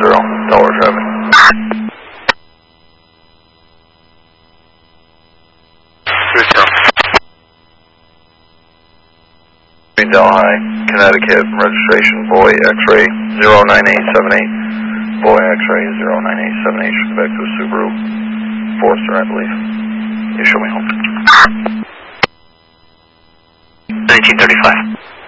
Delaware traffic. Delhi, Connecticut, registration Boy X-ray 09878. Boy X-ray 09878. Should go back to a Subaru Forester, I believe. You show me home. 1935.